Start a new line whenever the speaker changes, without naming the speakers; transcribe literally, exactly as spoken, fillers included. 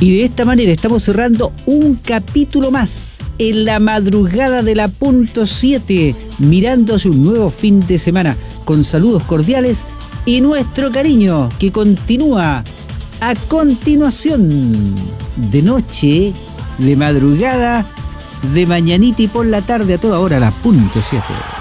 Y de esta manera estamos cerrando un capítulo más en la madrugada de la punto siete, mirando hacia un nuevo fin de semana, con saludos cordiales y nuestro cariño que continúa a continuación, de noche, de madrugada, de mañanita y por la tarde, a toda hora, la punto siete.